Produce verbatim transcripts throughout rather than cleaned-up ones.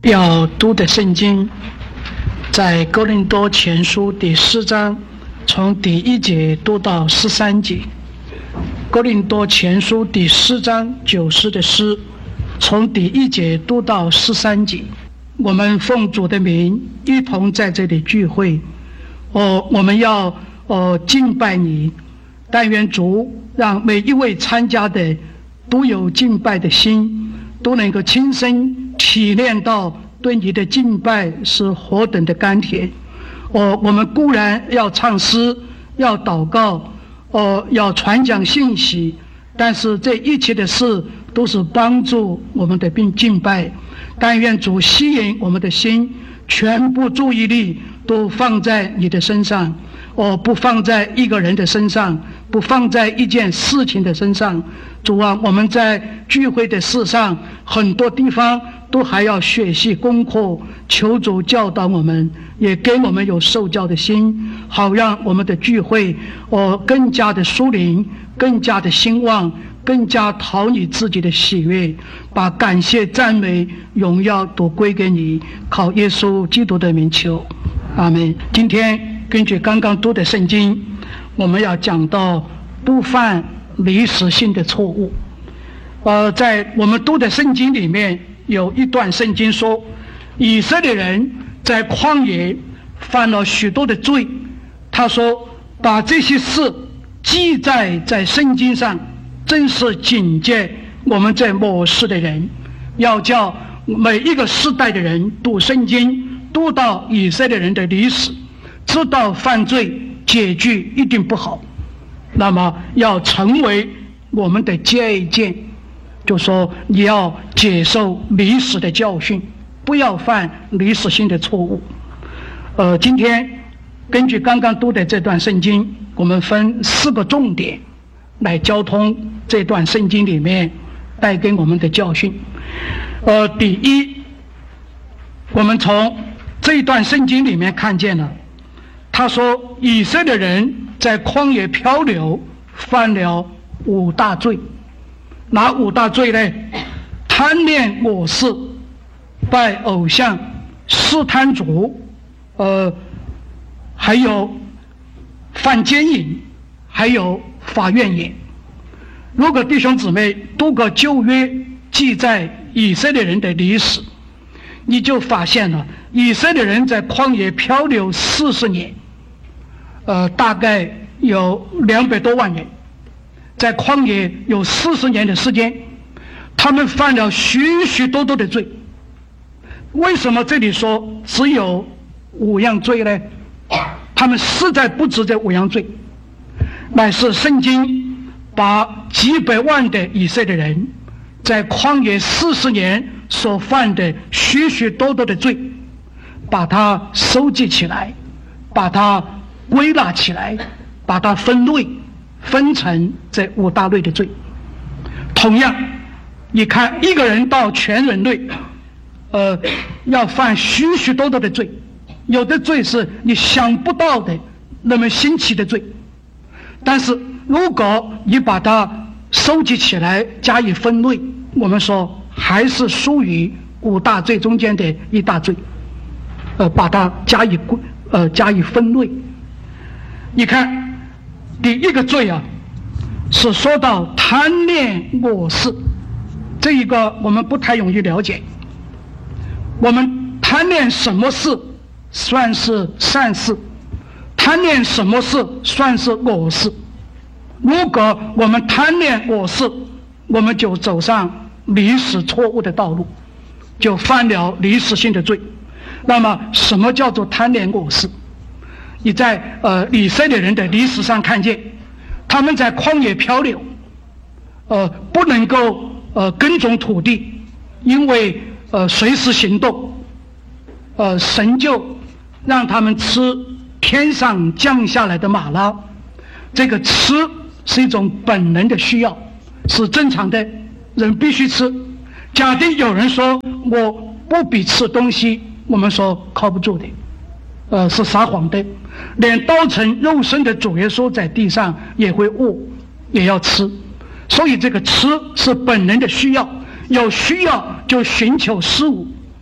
要读的圣经在哥林多前书第四章，从第一节读到十三节。哥林多前书第四章九诗的诗，从第一节读到十三节。我们奉主的名一同在这里聚会，哦，我们要哦敬拜你。但愿主让每一位参加的都有敬拜的心，都能够亲身体验到对你的敬拜是何等的甘甜。哦，我们固然要唱诗，要祷告，哦，要传讲信息，但是这一切的事都是帮助我们的并敬拜。但愿主吸引我们的心，全部注意力都放在你的身上，哦，不放在一个人的身上，不放在一件事情的身上。主啊，我们在聚会的事上，很多地方都还要学习功课，求主教导我们，也给我们有受教的心，好让我们的聚会哦更加的属灵，更加的兴旺，更加讨你自己的喜悦，把感谢赞美荣耀都归给你，靠耶稣基督的名求，阿们。今天根据刚刚读的圣经，我们要讲到不犯历史性的错误。呃，在我们读的圣经里面有一段圣经说，以色列人在旷野犯了许多的罪，他说把这些事记载在圣经上，真是警戒我们这末世的人，要叫每一个世代的人读圣经，读到以色列人的历史，知道犯罪结局一定不好，那么要成为我们的借鉴，就说你要接受历史的教训，不要犯历史性的错误。呃，今天根据刚刚读的这段圣经，我们分四个重点来交通这段圣经里面带给我们的教训。呃，第一，我们从这一段圣经里面看见了，他说以色列人在旷野漂流犯了五大罪。哪五大罪呢？贪恋我事，拜偶像，试探主，呃，还有犯奸淫，还有发怨言。如果弟兄姊妹读过旧约记载以色列人的历史，你就发现了以色列人在旷野漂流四十年，呃，大概有两百多万人，在旷野有四十年的时间，他们犯了许许多多的罪。为什么这里说只有五样罪呢？他们实在不止这五样罪，乃是圣经把几百万的以色列人在旷野四十年所犯的许许多多的罪，把它收集起来，把它归纳起来，把它分类，分成这五大类的罪。同样，你看一个人到全人类，呃，要犯许许多多的罪，有的罪是你想不到的那么新奇的罪，但是如果你把它收集起来加以分类，我们说还是属于五大罪中间的一大罪，呃，把它加以呃加以分类。你看第一个罪啊，是说到贪恋我事，这一个我们不太容易了解。我们贪恋什么事算是善事，贪恋什么事算是我事。如果我们贪恋我事，我们就走上历史错误的道路，就犯了历史性的罪。那么什么叫做贪恋我事？你在呃以色列人的历史上看见，他们在旷野漂流，呃不能够呃耕种土地，因为呃随时行动，呃神就让他们吃天上降下来的玛拉。这个吃是一种本能的需要，是正常的，人必须吃。假定有人说我不必吃东西，我们说靠不住的，呃是撒谎的。连道成肉身的主耶稣在地上也会饿，也要吃。所以这个吃是本能的需要，有需要就寻求食物，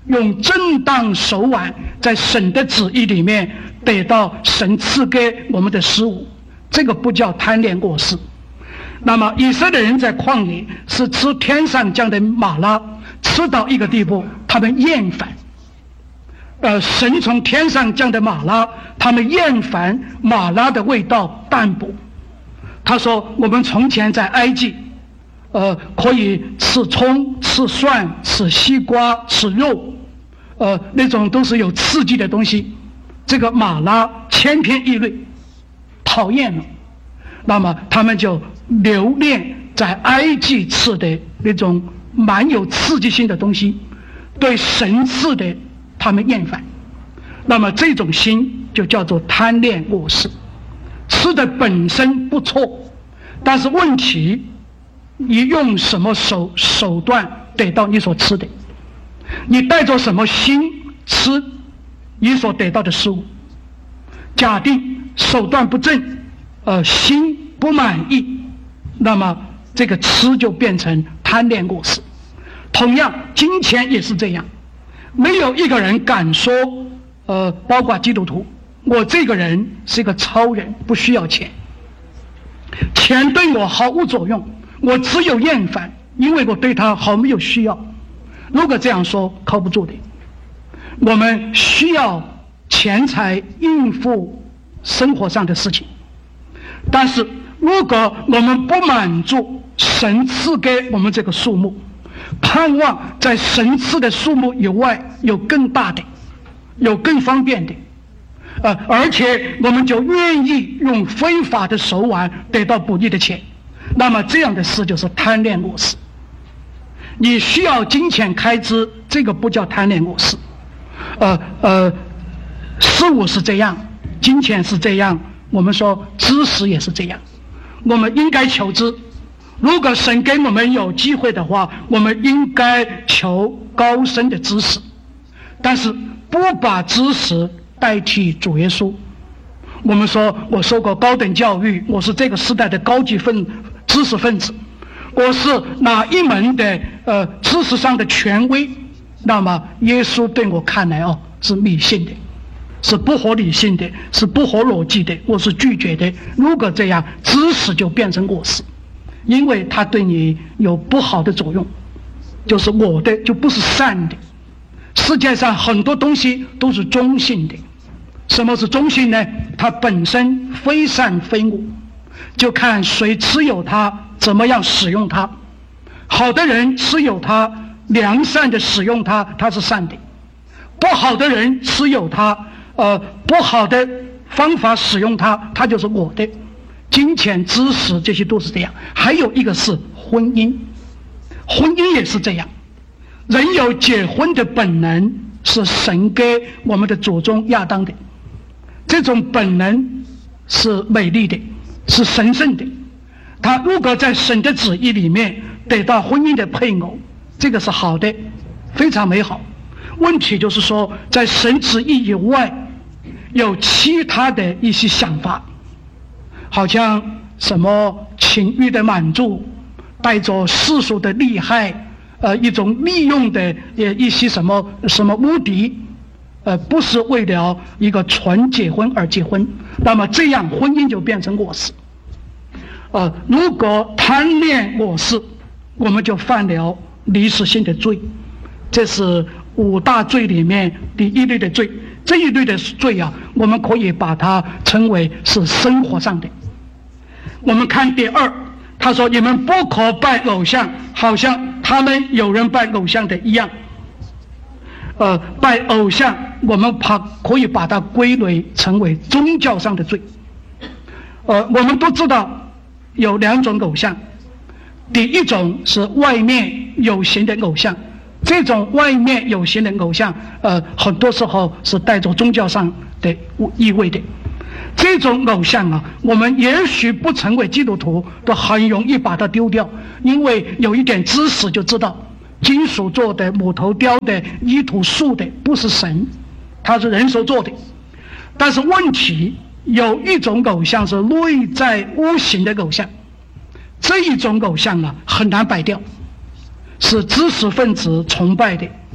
用正当手腕在神的旨意里面得到神赐给我们的事物，这个不叫贪恋过失。那么以色列人在旷野是吃天上降的玛拉，吃到一个地步他们厌烦，呃，神从天上降的玛拉，他们厌烦玛拉的味道淡薄。他说我们从前在埃及呃，可以吃葱、吃蒜、吃西瓜、吃肉，呃，那种都是有刺激的东西，这个玛拉千篇一律，讨厌了。那么他们就留恋在埃及吃的那种蛮有刺激性的东西，对神赐的他们厌烦。那么这种心就叫做贪恋过失。吃的本身不错，但是问题你用什么手手段得到你所吃的，你带着什么心吃你所得到的事物。假定手段不正，呃，心不满意，那么这个吃就变成贪恋过失。同样金钱也是这样，没有一个人敢说呃，包括基督徒，我这个人是一个超人，不需要钱，钱对我毫无作用，我只有厌烦，因为我对他毫没有需要。如果这样说靠不住的。我们需要钱财应付生活上的事情，但是如果我们不满足神赐给我们这个数目，盼望在神赐的数目以外有更大的，有更方便的，呃，而且我们就愿意用非法的手腕得到不义的钱，那么这样的事就是贪恋过失。你需要金钱开支，这个不叫贪恋过失。呃呃，事物是这样，金钱是这样，我们说知识也是这样，我们应该求知。如果神给我们有机会的话，我们应该求高深的知识，但是不把知识代替主耶稣。我们说我受过高等教育，我是这个时代的高级分知识分子，我是哪一门的呃知识上的权威，那么耶稣对我看来哦是迷信的，是不合理性的，是不合逻辑的，我是拒绝的。如果这样，知识就变成过失，因为它对你有不好的作用，就是我的就不是善的。世界上很多东西都是中性的。什么是中性呢？它本身非善非恶，就看谁持有它，怎么样使用它。好的人持有它，良善的使用它，它是善的；不好的人持有它，呃，不好的方法使用它，它就是我的。金钱、知识这些都是这样。还有一个是婚姻，婚姻也是这样。人有结婚的本能，是神给我们的祖宗亚当的。这种本能是美丽的，是神圣的。他如果在神的旨意里面得到婚姻的配偶，这个是好的，非常美好。问题就是说，在神旨意以外，有其他的一些想法，好像什么情欲的满足，带着世俗的利害，呃，一种利用的呃一些什么什么目的。呃，不是为了一个纯结婚而结婚，那么这样婚姻就变成过失。呃，如果贪恋过失，我们就犯了历史性的罪，这是五大罪里面第一类的罪。这一类的罪啊，我们可以把它称为是生活上的。我们看第二，他说你们不可拜偶像，好像他们有人拜偶像的一样。呃，拜偶像，我们把可以把它归类成为宗教上的罪。呃，我们都知道有两种偶像，第一种是外面有形的偶像，这种外面有形的偶像，呃，很多时候是带着宗教上的意味的。这种偶像啊，我们也许不成为基督徒，都很容易把它丢掉，因为有一点知识就知道。金属做的、木头雕的、泥土塑的，不是神，它是人手做的。但是问题有一种偶像是内在无形的偶像，这一种偶像啊很难摆掉，是知识分子崇拜的，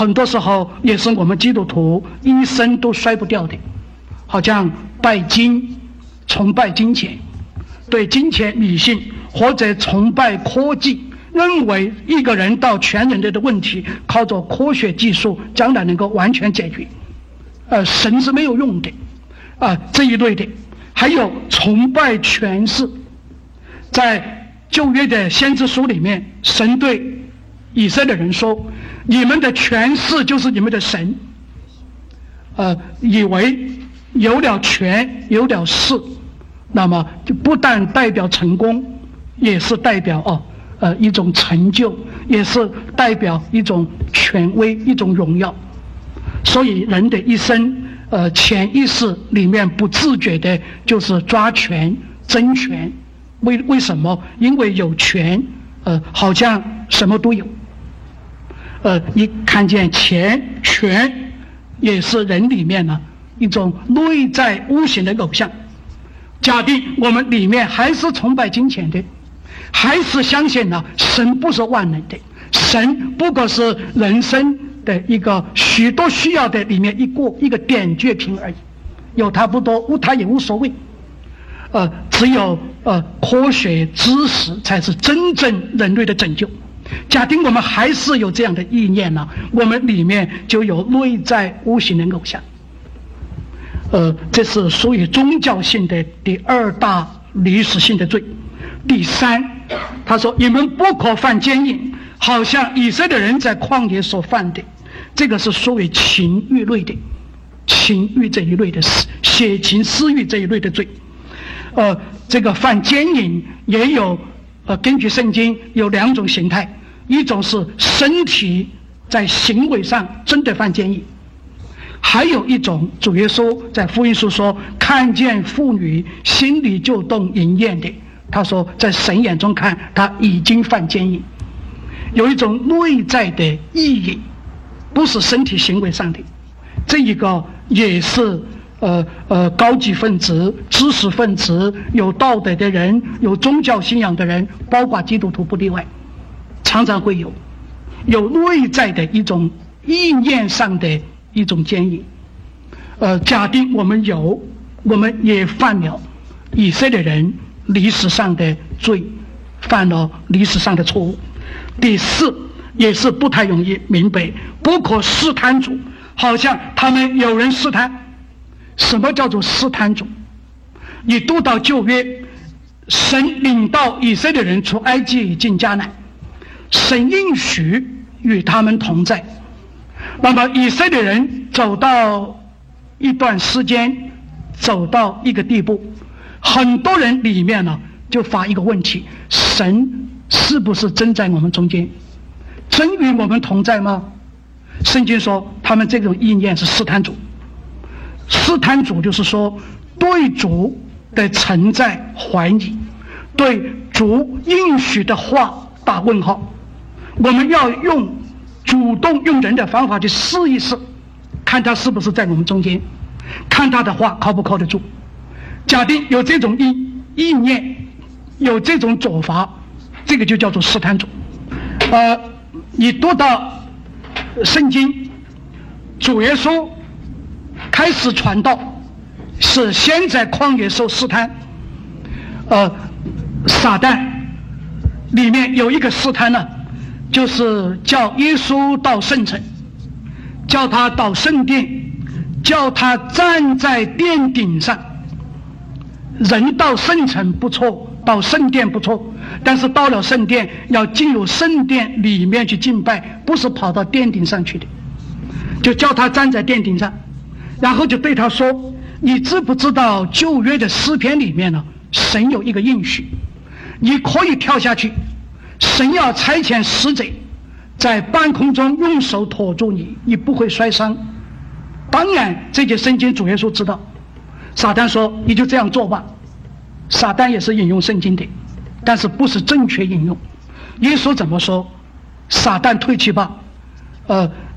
很多时候也是我们基督徒一生都摔不掉的，好像拜金、崇拜金钱，对金钱迷信，或者崇拜科技，认为一个人到全人类的问题靠着科学技术将来能够完全解决，呃，神是没有用的啊、呃，这一类的。还有崇拜权势，在旧约的先知书里面，神对以色列人说，你们的权势就是你们的神，呃，以为有了权有了势，那么就不但代表成功，也是代表哦呃一种成就，也是代表一种权威，一种荣耀。所以人的一生呃潜意识里面不自觉的就是抓权争权。为为什么？因为有权呃好像什么都有。呃你看见钱权也是人里面呢一种内在无形的偶像。假定我们里面还是崇拜金钱的，还是相信呢神不是万能的，神不过是人生的一个许多需要的里面一个一个点缀品而已，有它不多，无它也无所谓。呃，只有呃科学知识才是真正人类的拯救。假定我们还是有这样的意念呢，我们里面就有内在无形的偶像。呃，这是属于宗教性的第二大历史性的罪。第三，他说你们不可犯奸淫，好像以色列人在旷野所犯的，这个是属于情欲类的，情欲这一类的血情私欲这一类的罪。呃，这个犯奸淫也有，呃，根据圣经有两种形态，一种是身体在行为上真的犯奸淫，还有一种主耶稣在福音书说，看见妇女心里就动淫念的，他说在神眼中看他已经犯奸淫。有一种内在的意义，不是身体行为上的，这一个也是呃呃高级分子、知识分子、有道德的人、有宗教信仰的人，包括基督徒不例外，常常会有有内在的一种意念上的一种奸淫。呃，假定我们有，我们也犯了以色列人历史上的罪，犯了历史上的错误。第四，也是不太容易明白，不可试探主，好像他们有人试探。什么叫做试探主？你读到旧约，神领到以色列人出埃及进迦南，神应许与他们同在。那么以色列人走到一段时间，走到一个地步，很多人里面呢就发一个问题：神是不是真在我们中间？真与我们同在吗？圣经说他们这种意念是试探主。试探主就是说对主的存在怀疑，对主应许的话打问号。我们要用主动用人的方法去试一试，看他是不是在我们中间，看他的话靠不靠得住。假定有这种意意念，有这种做法，这个就叫做试探主。呃，你读到圣经，主耶稣开始传道，是先在旷野受试探。呃，撒旦里面有一个试探呢，就是叫耶稣到圣城，叫他到圣殿，叫他站在殿顶上。人到圣城不错，到圣殿不错，但是到了圣殿要进入圣殿里面去敬拜，不是跑到殿顶上去的。就叫他站在殿顶上，然后就对他说，你知不知道旧约的诗篇里面呢，神有一个应许，你可以跳下去，神要差遣使者在半空中用手托住你，你不会摔伤。当然这节圣经主耶稣知道。撒旦说你就这样做吧，撒旦也是引用圣经的，但是不是正确引用。耶稣怎么说？撒旦退去吧，呃